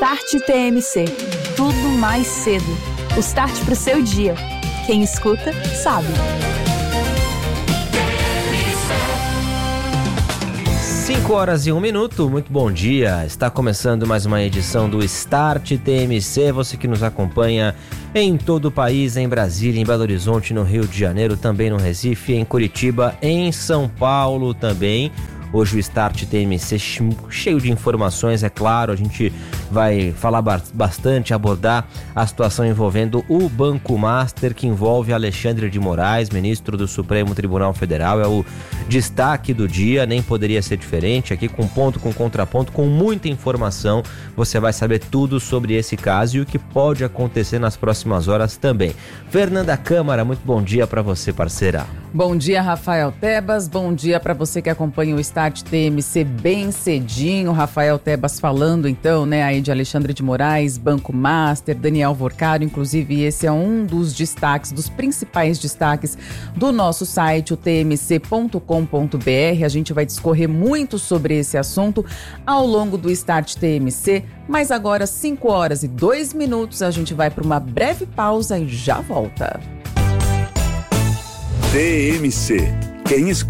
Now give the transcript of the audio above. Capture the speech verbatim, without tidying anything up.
Start T M C. Tudo mais cedo. O start para o seu dia. Quem escuta, sabe. cinco horas e um minuto, muito bom dia. Está começando mais uma edição do Start T M C. Você que nos acompanha em todo o país, em Brasília, em Belo Horizonte, no Rio de Janeiro, também no Recife, em Curitiba, em São Paulo também. Hoje o Start T M C cheio de informações, é claro, a gente vai falar bastante, abordar a situação envolvendo o Banco Master, que envolve Alexandre de Moraes, ministro do Supremo Tribunal Federal. É o destaque do dia, nem poderia ser diferente, aqui com ponto, com contraponto, com muita informação. Você vai saber tudo sobre esse caso e o que pode acontecer nas próximas horas também. Fernanda Câmara, muito bom dia para você, parceira. Bom dia, Rafael Tebas, bom dia para você que acompanha o Start T M C bem cedinho. Rafael Tebas falando então, né, aí de Alexandre de Moraes, Banco Master, Daniel Vorcado, inclusive esse é um dos destaques, dos principais destaques do nosso site, o t m c ponto com ponto b r. A gente vai discorrer muito sobre esse assunto ao longo do Start T M C, mas agora cinco horas e dois minutos, a gente vai para uma breve pausa e já volta. T M C. Quem escuta